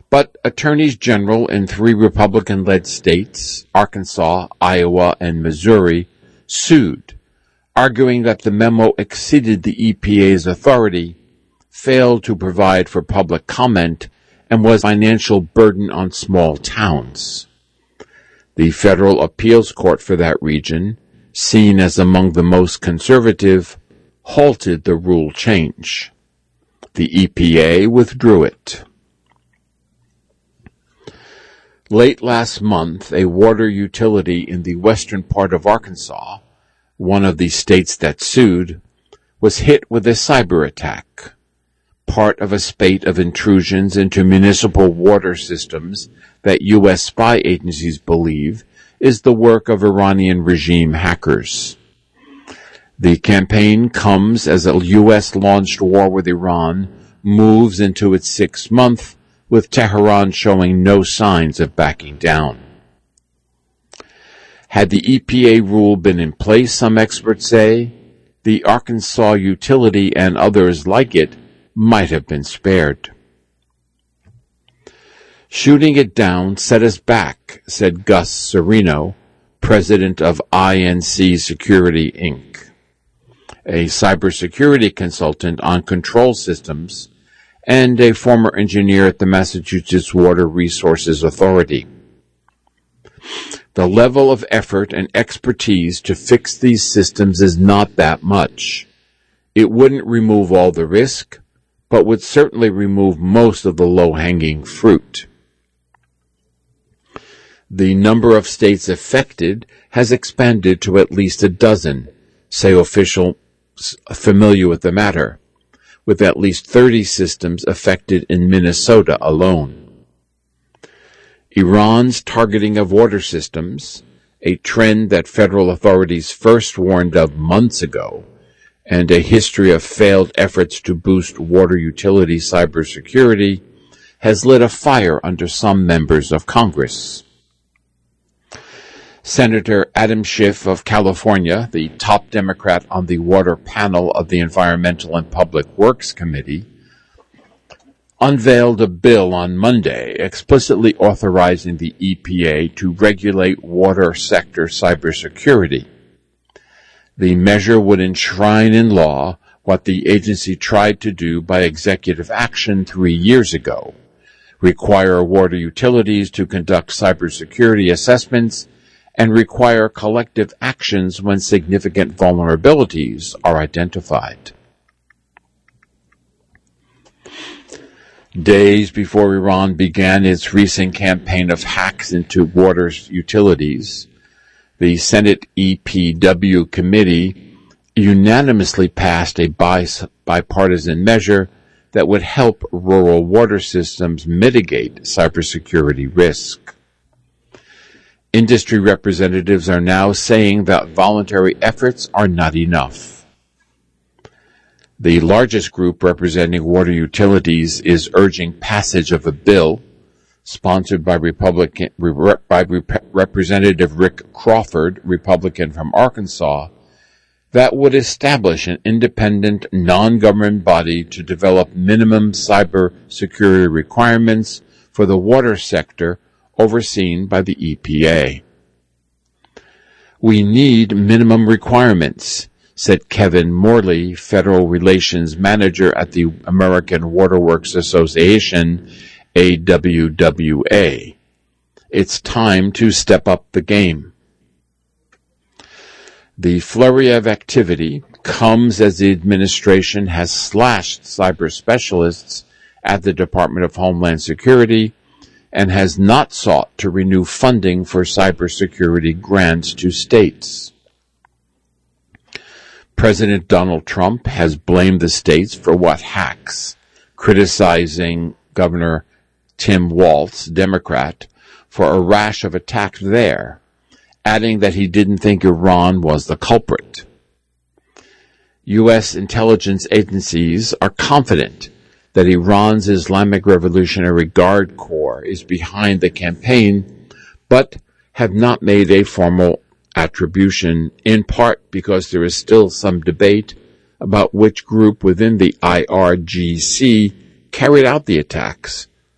But attorneys general in 3 Republican-led states, Arkansas, Iowa, and Missouri, sued, arguing that the memo exceeded the EPA's authority, failed to provide for public comment, and was a financial burden on small towns. The federal appeals court for that region, seen as among the most conservative, halted the rule change. The EPA withdrew it. Late last month, a water utility in the western part of Arkansas, one of the states that sued, was hit with a cyber attack, part of a spate of intrusions into municipal water systems that U.S. spy agencies believe is the work of Iranian regime hackers. The campaign comes as a U.S.-launched war with Iran moves into its 6th month, with Tehran showing no signs of backing down. Had the EPA rule been in place, some experts say, the Arkansas utility and others like it might have been spared. Shooting it down set us back, said Gus Serino, president of INC Security, Inc., a cybersecurity consultant on control systems and a former engineer at the Massachusetts Water Resources Authority. The level of effort and expertise to fix these systems is not that much. It wouldn't remove all the risk, but would certainly remove most of the low-hanging fruit. The number of states affected has expanded to at least a dozen, say officials familiar with the matter, with at least 30 systems affected in Minnesota alone. Iran's targeting of water systems, a trend that federal authorities first warned of months ago, and a history of failed efforts to boost water utility cybersecurity, has lit a fire under some members of Congress. Senator Adam Schiff of California, the top Democrat on the water panel of the Environmental and Public Works Committee, unveiled a bill on Monday explicitly authorizing the EPA to regulate water sector cybersecurity. The measure would enshrine in law what the agency tried to do by executive action 3 years ago, require water utilities to conduct cybersecurity assessments and require collective actions when significant vulnerabilities are identified. Days before Iran began its recent campaign of hacks into water utilities, the Senate EPW committee unanimously passed a bipartisan measure that would help rural water systems mitigate cybersecurity risk. Industry representatives are now saying that voluntary efforts are not enough. The largest group representing water utilities is urging passage of a bill sponsored by Representative Rick Crawford, Republican from Arkansas, that would establish an independent, non-government body to develop minimum cybersecurity requirements for the water sector overseen by the EPA. We need minimum requirements, said Kevin Morley, Federal Relations Manager at the American Waterworks Association, AWWA. It's time to step up the game. The flurry of activity comes as the administration has slashed cyber specialists at the Department of Homeland Security and has not sought to renew funding for cybersecurity grants to states. President Donald Trump has blamed the states for what hacks, criticizing Governor Tim Walz, Democrat, for a rash of attacks there, adding that he didn't think Iran was the culprit. U.S. intelligence agencies are confident that Iran's Islamic Revolutionary Guard Corps is behind the campaign, but have not made a formal attribution, in part because there is still some debate about which group within the IRGC carried out the attacks,